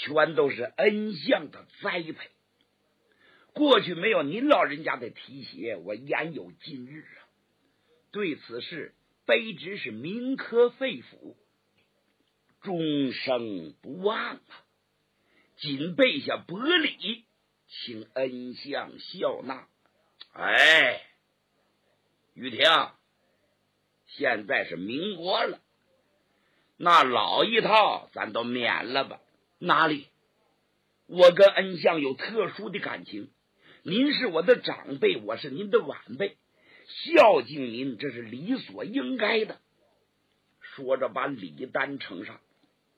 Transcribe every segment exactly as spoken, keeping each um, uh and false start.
全都是恩相的栽培。过去没有您老人家的提携，我焉有今日啊？对此事卑职是铭刻肺腑，终生不忘啊！谨备下薄礼，请恩相笑纳。哎，玉婷，现在是民国了，那老一套咱都免了吧。哪里？我跟恩相有特殊的感情，您是我的长辈，我是您的晚辈，孝敬您这是理所应该的。说着把礼单呈上。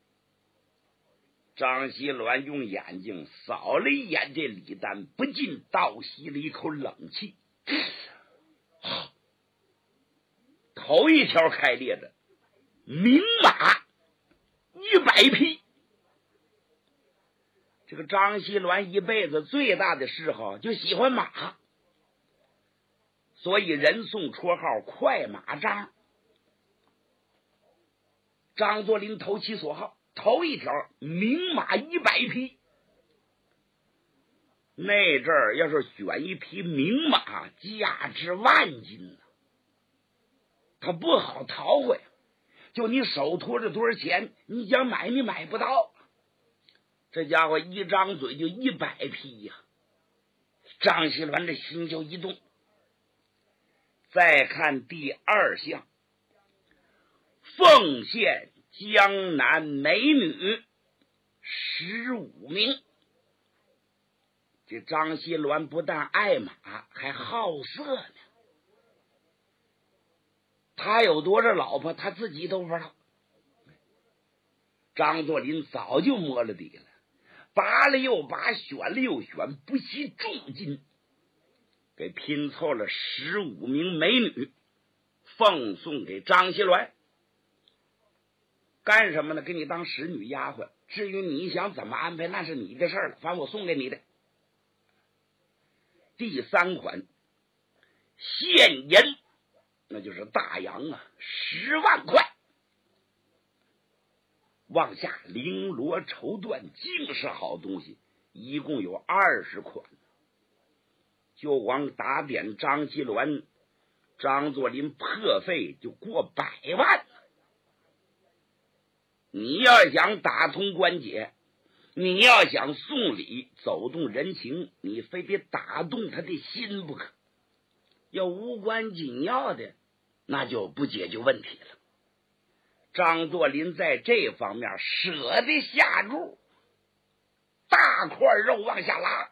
张锡鸾用眼睛扫了一眼这礼单，不禁倒吸了一口冷气。头一条开列的名马一百匹。这个张锡鸾一辈子最大的嗜好就喜欢马，所以人送绰号快马张。张作霖投其所好，头一条名马一百匹。那阵儿要是选一匹名马，价值万金呢，他不好淘回，就你手托着多少钱，你想买你买不到。这家伙一张嘴就一百匹呀、啊！张锡鸾的心就一动。再看第二项，奉献江南美女十五名。这张锡鸾不但爱马，还好色呢。他有多少老婆，他自己都不知道。张作霖早就摸了底了，拔了又拔，选了又选，不惜重金给拼凑了十五名美女，奉送给张锡鸾。干什么呢？给你当使女丫鬟，至于你想怎么安排，那是你的事了，反正我送给你的。第三款现银，那就是大洋啊，十万块。往下绫罗绸缎尽是好东西，一共有二十款。就光打点张锡鸾、张作霖破费就过百万。你要想打通关节，你要想送礼走动人情，你非得打动他的心不可。要无关紧要的，那就不解决问题了。张作霖在这方面舍得下注，大块肉往下拉。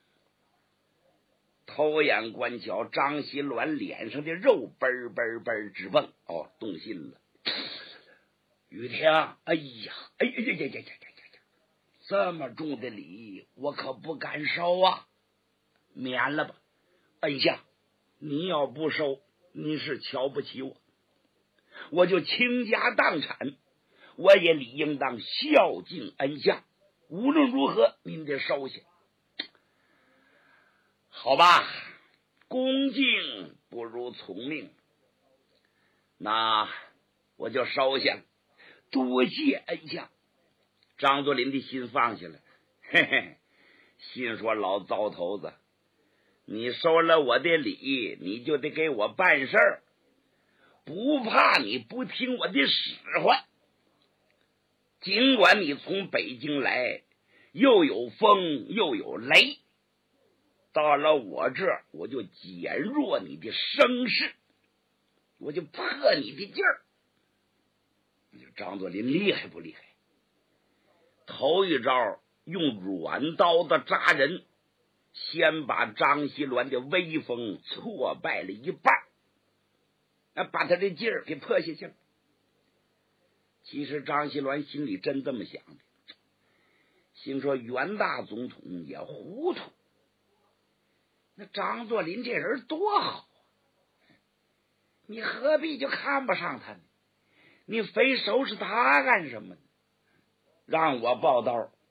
偷眼观瞧，张锡鸾脸上的肉嘣嘣嘣直蹦。哦，动心了。雨婷，哎呀，哎呀呀呀呀呀呀！这么重的礼，我可不敢收啊！免了吧，恩相，你要不收，你是瞧不起我，我就倾家荡产，我也理应当孝敬恩相。无论如何，您得收下。好吧，恭敬不如从命，那我就收下了。多谢恩相。张作霖的心放下来，嘿嘿，心说老糟头子，你收了我的礼，你就得给我办事儿，不怕你不听我的使唤。尽管你从北京来，又有风又有雷，到了我这儿，我就减弱你的声势，我就破你的劲儿。张作霖厉害不厉害？头一招用软刀子扎人，先把张锡鸾的威风挫败了一半，把他的劲儿给破下去了。其实张锡鸾心里真这么想的，心说袁大总统也糊涂，那张作霖这人多好，你何必就看不上他呢？你非收拾他干什么呢？让我报道，